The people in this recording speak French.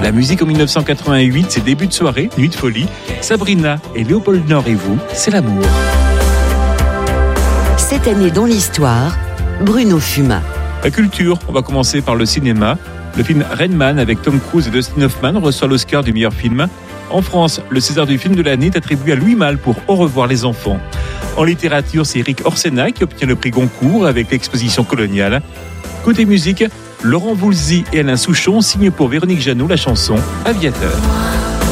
La musique en 1988, c'est début de soirée, nuit de folie. Sabrina et Léopold Nord et vous, c'est l'amour. Cette année dans l'histoire, Bruno Fumat. La culture, on va commencer par le cinéma. Le film Rain Man avec Tom Cruise et Dustin Hoffman reçoit l'Oscar du meilleur film. En France, le César du film de l'année est attribué à Louis Malle pour Au revoir les enfants. En littérature, c'est Éric Orsena qui obtient le prix Goncourt avec l'exposition coloniale. Côté musique, Laurent Voulzy et Alain Souchon signent pour Véronique Jeannot la chanson Aviateur.